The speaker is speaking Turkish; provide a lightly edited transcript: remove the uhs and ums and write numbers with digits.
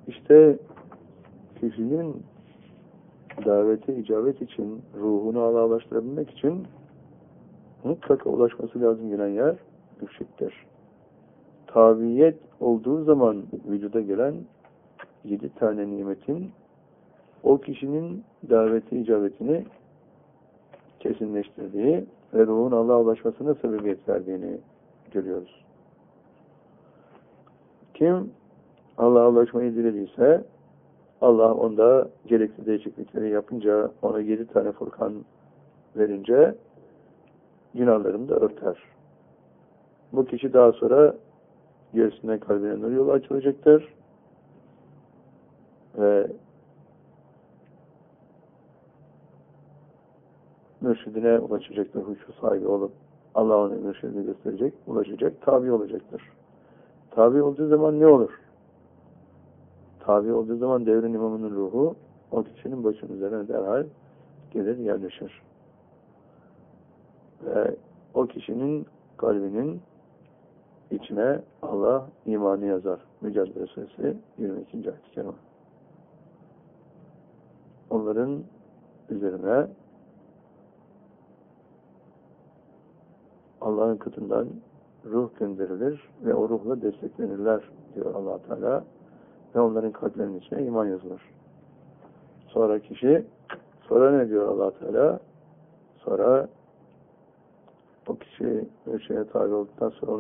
İşte kişinin davete icabet için, ruhunu Allah'laştırabilmek için mutlaka ulaşması lazım gelen yer mürşittir. Tabiyet olduğu zaman vücuda gelen 7 tane nimetin o kişinin daveti icabetini kesinleştirdiği ve ruhun Allah'a ulaşmasına sebebiyet verdiğini görüyoruz. Kim Allah'a ulaşmayı dilediyse Allah onda gerekli değişiklikleri yapınca, ona 7 tane Furkan verince günahlarını da örter. Bu kişi daha sonra göğsünden kalbine nur yolu açılacaktır ve mürşidine ulaşacaktır, huşu sahibi olup Allah ona mürşidini gösterecek, ulaşacak, tabi olacaktır. Tabi olduğu zaman ne olur? Tabi olduğu zaman devrin imamının ruhu o kişinin başının üzerine derhal gelir yerleşir. Ve o kişinin kalbinin içine Allah imanı yazar. Mücadele Suresi 22. ayet-i kerime. Onların üzerine Allah'ın katından ruh gönderilir ve o ruhla desteklenirler diyor Allah Teala ve onların kalplerinin içine iman yazılır. Sonra kişi, sonra ne diyor Allah Teala? Sonra o kişi bir şeye tabi olduktan sonra